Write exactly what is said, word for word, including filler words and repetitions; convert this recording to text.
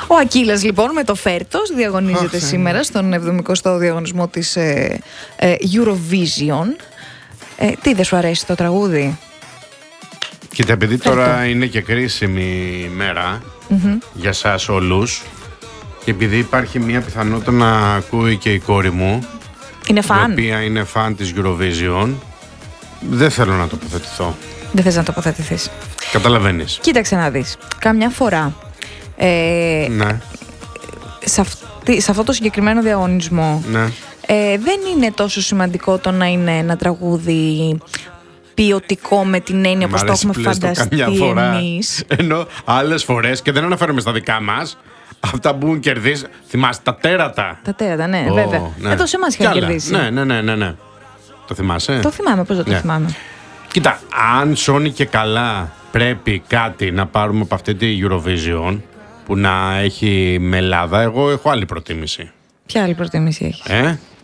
Ο Ακύλας λοιπόν με το Φέρτος διαγωνίζεται oh, σήμερα στον εβδομηκοστό διαγωνισμό της ε, ε, Eurovision. Ε, τι δεν σου αρέσει το τραγούδι? Κοίτα, επειδή Φέρτο. Τώρα είναι και κρίσιμη μέρα mm-hmm. για σας όλους και επειδή υπάρχει μια πιθανότητα να ακούει και η κόρη μου, είναι φαν. η οποία είναι φαν της Eurovision, δεν θέλω να τοποθετηθώ. Δεν θες να τοποθετηθείς? Καταλαβαίνεις. Κοίταξε να δεις. Καμιά φορά ε, ναι. σε, αυτή, σε αυτό το συγκεκριμένο διαγωνισμό ναι. ε, δεν είναι τόσο σημαντικό το να είναι ένα τραγούδι ποιοτικό με την έννοια πως το έχουμε φανταστεί εμείς. Ενώ άλλες φορές, και δεν αναφέρομαι στα δικά μας, αυτά που έχουν κερδίσει, θυμάσαι τα τέρατα. Τα τέρατα, ναι, oh, βέβαια. Ναι. Εδώ σε εμάς είχαν κερδίσει. Ναι, ναι, ναι, ναι, ναι. Το θυμάσαι? Το θυμάμαι, πώς δεν το ναι. θυμάμαι. Κοίτα, αν σώνει και καλά πρέπει κάτι να πάρουμε από αυτή τη Eurovision που να έχει με Ελλάδα, εγώ έχω άλλη προτίμηση. Ποια άλλη προτίμηση έχεις? Ε?